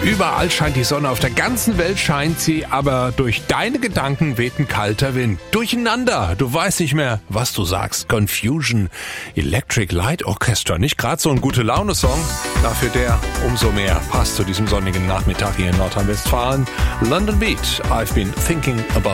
Überall scheint die Sonne, auf der ganzen Welt scheint sie, aber durch deine Gedanken weht ein kalter Wind. Durcheinander, du weißt nicht mehr, was du sagst. Confusion, Electric Light Orchestra, nicht gerade so ein Gute-Laune-Song. Dafür der umso mehr passt zu diesem sonnigen Nachmittag hier in Nordrhein-Westfalen. London Beat, I've been thinking about